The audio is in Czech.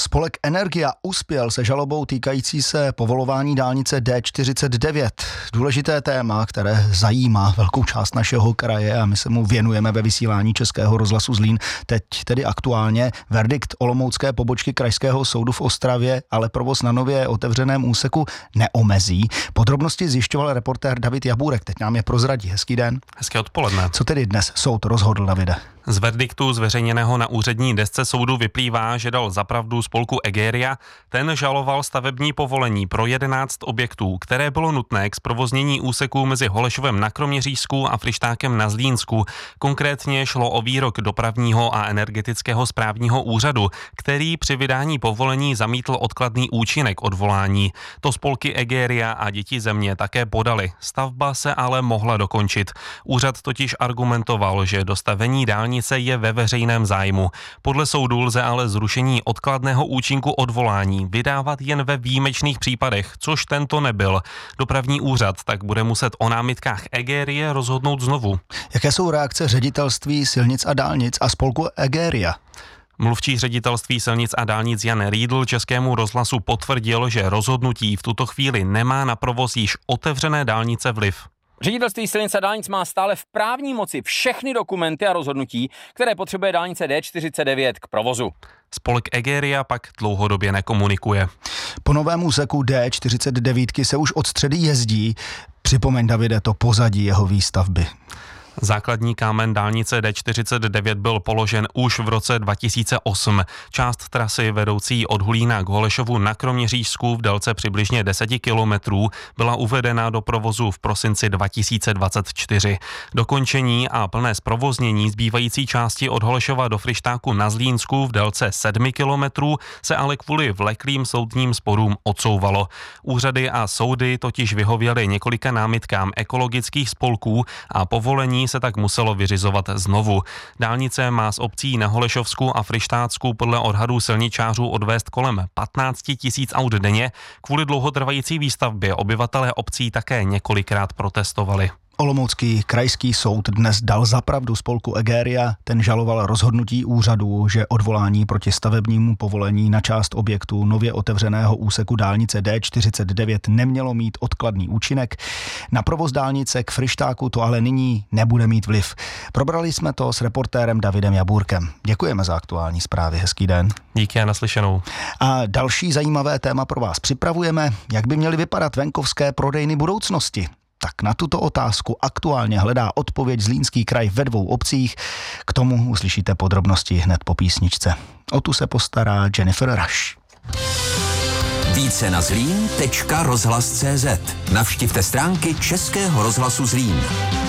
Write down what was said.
Spolek Energia uspěl se žalobou týkající se povolování dálnice D49. Důležité téma, které zajímá velkou část našeho kraje a my se mu věnujeme ve vysílání Českého rozhlasu Zlín. Teď tedy aktuálně verdikt olomoucké pobočky Krajského soudu v Ostravě, ale provoz na nově otevřeném úseku neomezí. Podrobnosti zjišťoval reportér David Jabůrek. Teď nám je prozradí. Hezký den. Hezké odpoledne. Co tedy dnes soud rozhodl, Davide? Z verdiktu zveřejněného na úřední desce soudu vyplývá, že dal za pravdu spolku Egeria. Ten žaloval stavební povolení pro 11 objektů, které bylo nutné k zprovoznění úseků mezi Holešovem na Kroměřížsku a Fryštákem na Zlínsku. Konkrétně šlo o výrok dopravního a energetického správního úřadu, který při vydání povolení zamítl odkladný účinek odvolání. To spolky Egeria a Děti země také podali. Stavba se ale mohla dokončit. Úřad totiž argumentoval, že dostavení dálnice je ve veřejném zájmu. Podle soudu lze ale zrušení odkladného účinku odvolání vydávat jen ve výjimečných případech, což tento nebyl. Dopravní úřad tak bude muset o námitkách Egerie rozhodnout znovu. Jaké jsou reakce ředitelství silnic a dálnic a spolku Egeria? Mluvčí ředitelství silnic a dálnic Jan Riedl Českému rozhlasu potvrdil, že rozhodnutí v tuto chvíli nemá na provoz již otevřené dálnice vliv. Ředitelství silnic a dálnic má stále v právní moci všechny dokumenty a rozhodnutí, které potřebuje dálnice D49 k provozu. Spolek Egeria pak dlouhodobě nekomunikuje. Po novém úseku D49 se už od středy jezdí. Připomeň, Davide, to pozadí jeho výstavby. Základní kámen dálnice D49 byl položen už v roce 2008. Část trasy vedoucí od Hulína k Holešovu na Kroměřížsku v délce přibližně 10 kilometrů byla uvedena do provozu v prosinci 2024. Dokončení a plné zprovoznění zbývající části od Holešova do Fryštáku na Zlínsku v délce 7 kilometrů se ale kvůli vleklým soudním sporům odsouvalo. Úřady a soudy totiž vyhověly několika námitkám ekologických spolků a povolení se tak muselo vyřizovat znovu. Dálnice má z obcí na Holešovsku a Fryštácku podle odhadů silničářů odvést kolem 15 000 aut denně. Kvůli dlouhotrvající výstavbě obyvatelé obcí také několikrát protestovali. Olomoucký krajský soud dnes dal za pravdu spolku Egeria. Ten žaloval rozhodnutí úřadu, že odvolání proti stavebnímu povolení na část objektu nově otevřeného úseku dálnice D49 nemělo mít odkladný účinek. Na provoz dálnice k Fryštáku to ale nyní nebude mít vliv. Probrali jsme to s reportérem Davidem Jabůrkem. Děkujeme za aktuální zprávy. Hezký den. Díky a naslyšenou. A další zajímavé téma pro vás připravujeme. Jak by měly vypadat venkovské prodejny budoucnosti? Tak na tuto otázku aktuálně hledá odpověď Zlínský kraj ve 2 obcích. K tomu uslyšíte podrobnosti hned po písničce. O tu se postará Jennifer Rush. Více na zlín.rozhlas.cz. Navštivte stránky Českého rozhlasu Zlín.